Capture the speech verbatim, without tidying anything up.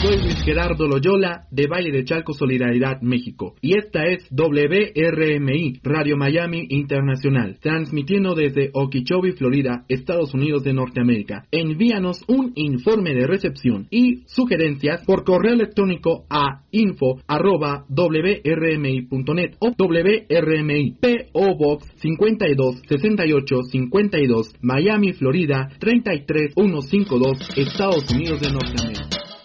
Soy Luis Gerardo Loyola de Valle de Chalco, Solidaridad, México. Y esta es W R M I, Radio Miami Internacional, transmitiendo desde Okeechobee, Florida, Estados Unidos de Norteamérica. Envíanos un informe de recepción y sugerencias por correo electrónico a info arroba w r m i punto net o W R M I, P O Box cincuenta y dos sesenta y ocho cincuenta y dos, Miami, Florida treinta y tres mil ciento cincuenta y dos, Estados Unidos de Norteamérica.